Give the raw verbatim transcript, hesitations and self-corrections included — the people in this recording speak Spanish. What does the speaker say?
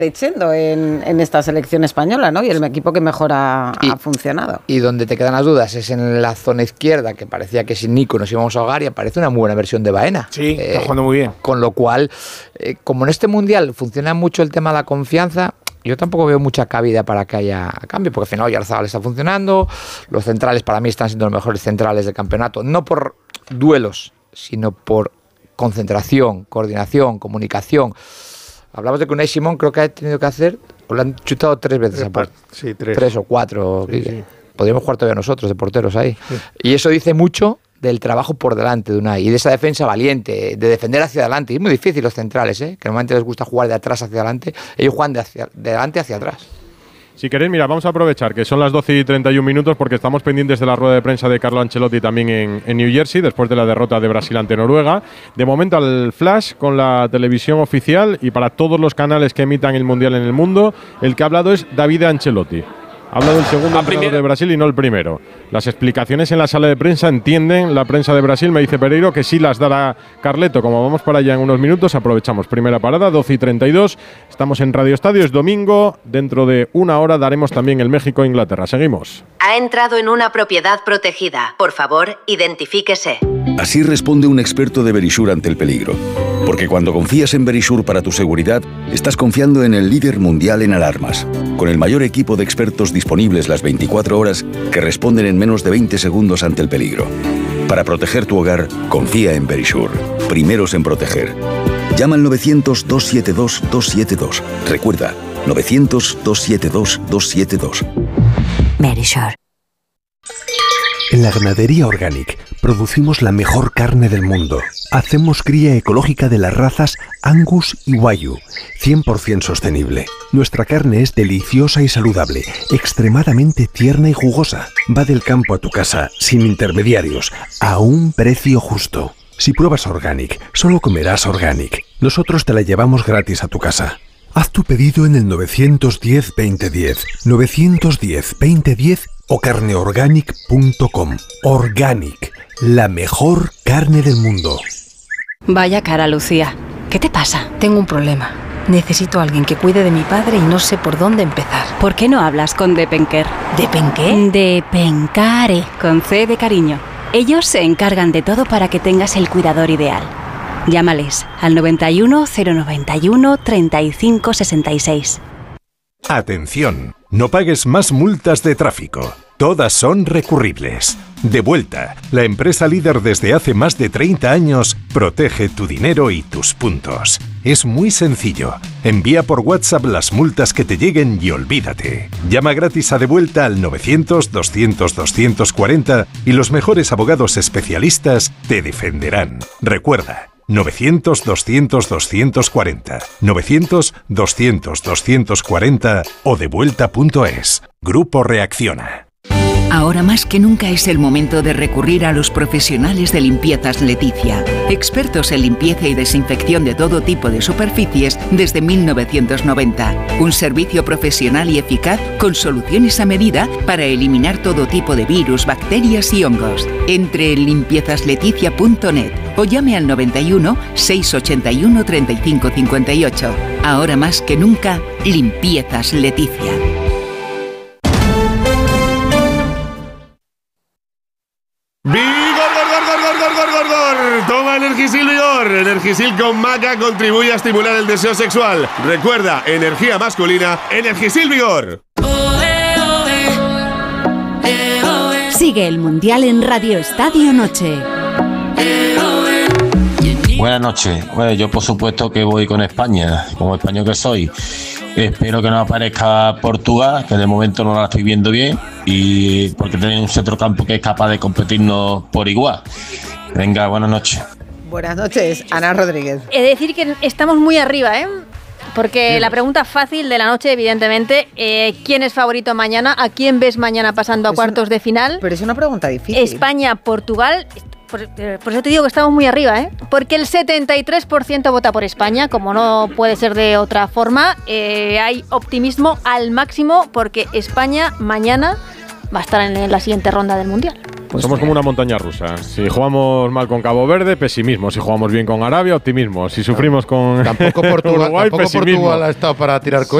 Echendo en, en esta selección española, ¿no? Y el equipo que mejor ha, y, ha funcionado. Y donde te quedan las dudas es en la zona izquierda, que parecía que sin Nico nos íbamos a ahogar, y aparece una muy buena versión de Baena. Sí, eh, está jugando muy bien. Con lo cual, eh, como en este Mundial funciona mucho el tema de la confianza, yo tampoco veo mucha cabida para que haya cambio, porque al final Oyarzabal está funcionando, los centrales para mí están siendo los mejores centrales del campeonato, no por duelos, sino por concentración, coordinación, comunicación. Hablamos de que Unai Simón creo que ha tenido que hacer, o lo han chutado tres veces tres, a por, sí, tres. tres o cuatro. Sí, sí. Podríamos jugar todavía nosotros de porteros ahí. Sí. Y eso dice mucho del trabajo por delante de Unai y de esa defensa valiente, de defender hacia adelante. Y es muy difícil los centrales, ¿eh? Que normalmente les gusta jugar de atrás hacia adelante. Ellos juegan de, hacia, de adelante hacia atrás. Si queréis, mira, vamos a aprovechar que son las doce y treinta y un minutos porque estamos pendientes de la rueda de prensa de Carlo Ancelotti también en, en New Jersey, después de la derrota de Brasil ante Noruega. De momento al flash con la televisión oficial y para todos los canales que emitan el Mundial en el mundo, el que ha hablado es David Ancelotti. Ha hablado el segundo entrenador de Brasil y no el primero. Las explicaciones en la sala de prensa entienden la prensa de Brasil, me dice Pereiro, que sí las dará Carleto. Como vamos para allá en unos minutos, aprovechamos primera parada, doce y treinta y dos. Estamos en Radio Estadio, es domingo. Dentro de una hora daremos también el México-Inglaterra. Seguimos. Ha entrado en una propiedad protegida. Por favor, identifíquese. Así responde un experto de Verisure ante el peligro. Porque cuando confías en Verisure para tu seguridad, estás confiando en el líder mundial en alarmas, con el mayor equipo de expertos disponibles las veinticuatro horas que responden en menos de veinte segundos ante el peligro. Para proteger tu hogar, confía en Verisure. Primeros en proteger. Llama al novecientos, dos siete dos, dos siete dos. Recuerda, novecientos, dos siete dos, dos siete dos. Verisure. En la ganadería Organic producimos la mejor carne del mundo. Hacemos cría ecológica de las razas Angus y Wagyu, cien por ciento sostenible. Nuestra carne es deliciosa y saludable, extremadamente tierna y jugosa. Va del campo a tu casa, sin intermediarios, a un precio justo. Si pruebas Organic, solo comerás Organic. Nosotros te la llevamos gratis a tu casa. Haz tu pedido en el nueve uno cero, veinte diez, nueve uno cero, veinte diez o carneorganic punto com. Organic, la mejor carne del mundo. Vaya cara, Lucía. ¿Qué te pasa? Tengo un problema. Necesito a alguien que cuide de mi padre y no sé por dónde empezar. ¿Por qué no hablas con Depenker? ¿Depenqué? Depencare, con C de cariño. Ellos se encargan de todo para que tengas el cuidador ideal. Llámales al noventa y uno, cero noventa y uno, treinta y cinco sesenta y seis. Atención, no pagues más multas de tráfico. Todas son recurribles. Devuelta, la empresa líder desde hace más de treinta años, protege tu dinero y tus puntos. Es muy sencillo. Envía por WhatsApp las multas que te lleguen y olvídate. Llama gratis a Devuelta al novecientos, doscientos, doscientos cuarenta y los mejores abogados especialistas te defenderán. Recuerda, novecientos, doscientos, doscientos cuarenta, novecientos, doscientos, doscientos cuarenta o devuelta punto es. Grupo Reacciona. Ahora más que nunca es el momento de recurrir a los profesionales de Limpiezas Leticia, expertos en limpieza y desinfección de todo tipo de superficies desde mil novecientos noventa. Un servicio profesional y eficaz con soluciones a medida para eliminar todo tipo de virus, bacterias y hongos. Entre en limpiezas leticia punto net o llame al noventa y uno, seiscientos ochenta y uno, treinta y cinco cincuenta y ocho. Ahora más que nunca, Limpiezas Leticia. ¡Vigor, gor, gor, gor, gor, gor, gor, gor! Toma Energisil Vigor. Energisil con maca contribuye a estimular el deseo sexual. Recuerda, energía masculina, Energisil Vigor. Sigue el Mundial en Radio Estadio Noche. Buenas noches. Bueno, yo por supuesto que voy con España, como español que soy. Espero que no aparezca Portugal, que de momento no la estoy viendo bien, y porque tiene un centrocampo que es capaz de competirnos por igual. Venga, buenas noches. Buenas noches, Ana Rodríguez. He de decir que estamos muy arriba, ¿eh? Porque sí. La pregunta fácil de la noche, evidentemente, eh, ¿quién es favorito mañana? ¿A quién ves mañana pasando a es cuartos una, de final? Pero es una pregunta difícil. España, Portugal. Por, por eso te digo que estamos muy arriba, ¿eh? Porque el setenta y tres por ciento vota por España, como no puede ser de otra forma. Eh, hay optimismo al máximo porque España mañana va a estar en la siguiente ronda del Mundial. Pues Somos como una montaña rusa. Si jugamos mal con Cabo Verde, pesimismo. Si jugamos bien con Arabia, optimismo. Si sufrimos con Tampoco Portugal, Uruguay, tampoco pesimismo. Portugal ha estado para tirar cohetes.